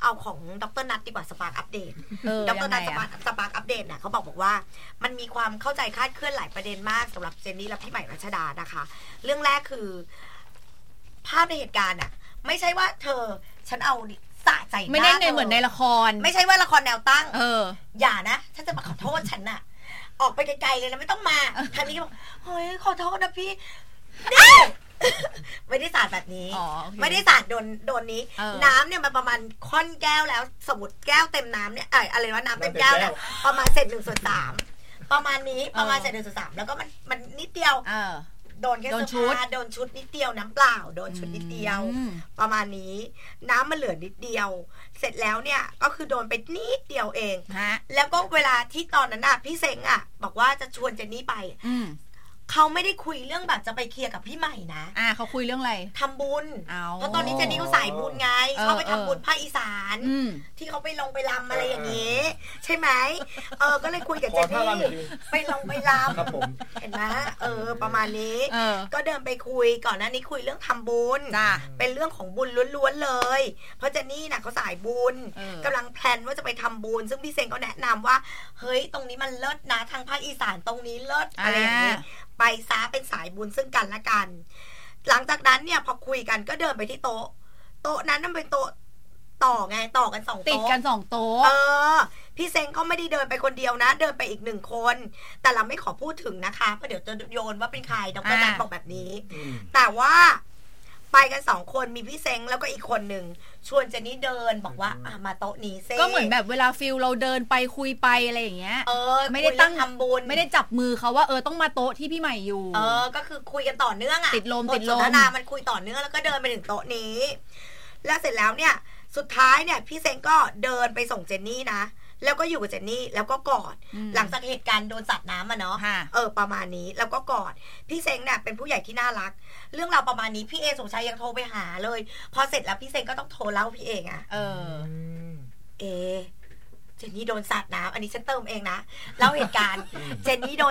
เอาของดร.นัทดีกว่าสปาร์คอัปเดตดร.นัทสปาร์คอัปเดตเนี่ยเขาบอกว่ามันมีความเข้าใจคลาดเคลื่อนหลายประเด็นมากสำหรับเจนนี่และพี่ใหม่รัชดานะคะเรื่องแรกคือภาพในเหตุการณ์อ่ะไม่ใช่ว่าฉันเอาสะใจไม่ได้เหมือนในละครไม่ใช่ว่าละครแนวตั้งอย่านะฉันจะมาขอโทษฉันน่ะออกไปไกลๆเลยนะไม่ต้องมาทางนี้บอกเฮ้ยขอโทษนะพี่ไม่ได้สาดแบบนี้ไม่ได้สาดโดนนี้น้ำเนี่ยมันประมาณค่อนแก้วแล้วสมมติแก้วเต็มน้ำเนี่ยอะไรวะน้ำเต็มแก้วเนี่ยประมาณเศษ1/3ประมาณนี้ประมาณเศษ1/3แล้วก็มันนิดเดียวโดนแค่เสื้อผ้าโดนชุดนิดเดียวน้ำเปล่าโดนชุดนิดเดียวประมาณนี้น้ำมันเหลือนิดเดียวเสร็จแล้วเนี่ยก็คือโดนไปนิดเดียวเองแล้วก็เวลาที่ตอนนั้นน่ะพี่เซ็งอ่ะบอกว่าจะชวนเจนนี่ไปเขาไม่ได้คุยเรื่องแบบจะไปเคลียร์กับพี่ใหม่นะเขาคุยเรื่องอะไรทำบุญเพราะตอนนี้เจนนี่เขาสายบุญไงเขาไปทำบุญภาคอีสานที่เขาไปรำอะไรอย่างนี้ใช่ไหมก็เลยคุยกับเจนนี่ไปรำเห็นไหมประมาณนี้ก็เดินไปคุยก่อนหน้านี้คุยเรื่องทำบุญเป็นเรื่องของบุญล้วนๆเลยเพราะเจนนี่น่ะเขาสายบุญกำลังแพลนว่าจะไปทำบุญซึ่งพี่เซงก็แนะนำว่าเฮ้ยตรงนี้มันเลิศนะทางภาคอีสานตรงนี้เลิศอะไรอย่างนี้ไปซะเป็นสายบุญซึ่งกันและกันหลังจากนั้นเนี่ยพอคุยกันก็เดินไปที่โต๊ะนั้นนั่นเป็นโต๊ะต่อกัน2 โต๊ะติดกัน2 โต๊ะพี่เซ็งก็ไม่ได้เดินไปคนเดียวนะเดินไปอีก1 คนแต่เราไม่ขอพูดถึงนะคะเพราะเดี๋ยวจะโยนว่าเป็นใครดร.นัทบอกแบบนี้แต่ว่าไปกัน2 คนมีพี่เซ็งแล้วก็อีกคนหนึ่งชวนเจนนี่เดินบอกว่ามาโต๊ะนี้ซิก็เหมือนแบบเวลาฟิลเราเดินไปคุยไปอะไรอย่างเงี้ยไม่ได้ตั้งทำบุญไม่ได้จับมือเขาว่าต้องมาโต๊ะที่พี่ใหม่อยู่ก็คือคุยกันต่อเนื่องติดลมสนทนามันคุยต่อเนื่องแล้วก็เดินไปถึงโต๊ะนี้แล้วเสร็จแล้วเนี่ยสุดท้ายเนี่ยพี่เซ็งก็เดินไปส่งเจนนี่นะแล้วก็อยู่กับเจนนี่แล้วก็กอดหลังจากเหตุการณ์โดนสัตว์น้ำเนาะประมาณนี้แล้วก็กอดพี่เซ็งเนี่ยเป็นผู้ใหญ่ที่น่ารักเรื่องราวประมาณนี้พี่เอสมชายยังโทรไปหาเลยพอเสร็จแล้วพี่เซ็งก็ต้องโทรเล่าพี่เองเจนนี่โดนสัตว์น้ำอันนี้ฉันเติมเองนะเล่าเหตุการณ์เจนนี่โดน